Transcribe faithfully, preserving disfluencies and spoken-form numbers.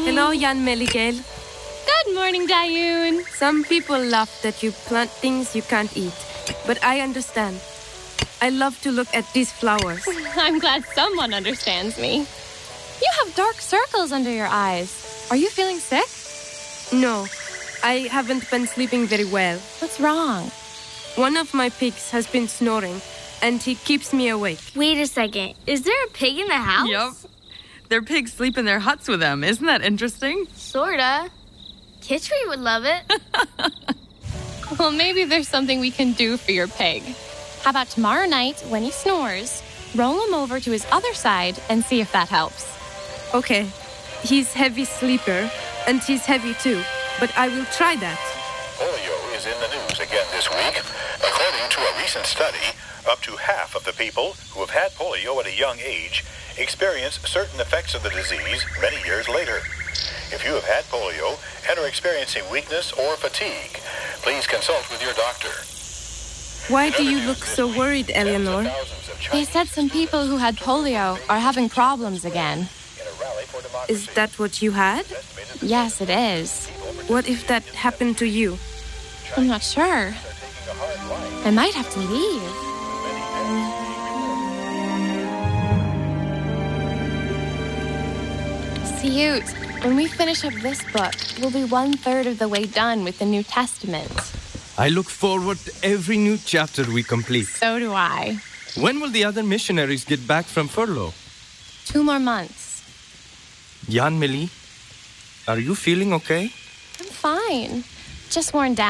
Hello, Jan Meligel. Good morning, Dayun. Some people laugh that you plant things you can't eat, but I understand. I love to look at these flowers. I'm glad someone understands me. You have dark circles under your eyes. Are you feeling sick? No, I haven't been sleeping very well. What's wrong? One of my pigs has been snoring, and he keeps me awake. Wait a second. Is there a pig in the house? Yup. Their pigs sleep in their huts with them. Isn't that interesting? Sorta. Kitri would love it. Well, maybe there's something we can do for your pig. How about tomorrow night, when he snores, roll him over to his other side and see if that helps. Okay. He's heavy sleeper, and he's heavy too, but I will try that. Polio is in the news again this week. According to a recent study, up to half of the people who have had polio at a young age experience certain effects of the disease many years later. If you have had polio and are experiencing weakness or fatigue, please consult with your doctor. Why do you look so worried, Eleanor? They said some people who had polio are having problems again. Is that what you had? Yes, it is. What if that happened to you? I'm not sure. I might have to leave. Cute. When we finish up this book, we'll be one-third of the way done with the New Testament. I look forward to every new chapter we complete. So do I. When will the other missionaries get back from furlough? Two more months. Jan Meli, are you feeling okay? I'm fine. Just worn down.